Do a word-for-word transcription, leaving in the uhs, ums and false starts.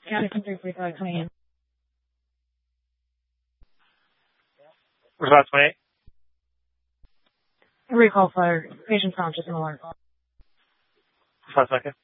County three forty-five coming in. Response twenty-eight. Recall fire. Patient conscious and alert. Response second.